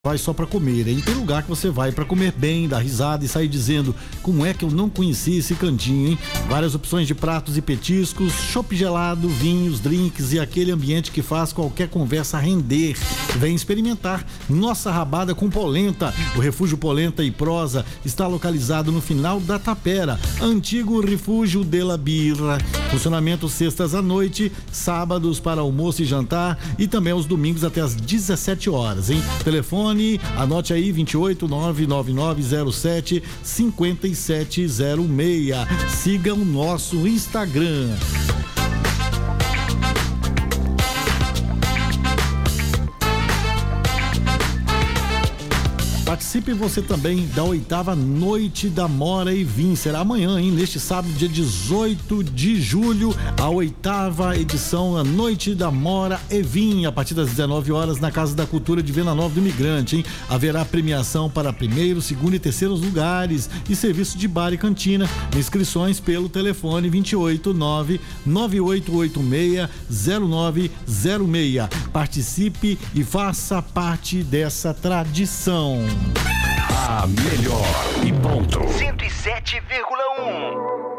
vai só para comer, hein? Tem lugar que você vai para comer bem, dar risada e sair dizendo como é que eu não conheci esse cantinho, hein? Várias opções de pratos e petiscos, chopp gelado, vinhos, drinks e aquele ambiente que faz qualquer conversa render. Vem experimentar nossa rabada com polenta. O Refúgio Polenta e Prosa está localizado no final da Tapera, antigo Refúgio de la Birra. Funcionamento sextas à noite, sábados para almoço e jantar e também aos domingos até às 17 horas, hein? Telefone, anote aí, 28999075706. Siga o nosso Instagram. Participe você também da 8ª Noite da Mora e Vinho. Será amanhã, hein? Neste sábado, dia 18 de julho, a 8ª edição da Noite da Mora e Vinho, a partir das 19 horas na Casa da Cultura de Venda Nova do Imigrante, hein? Haverá premiação para primeiro, segundo e terceiros lugares e serviço de bar e cantina. Inscrições pelo telefone 289-9886-0906. Participe e faça parte dessa tradição. A melhor e ponto. 107,1.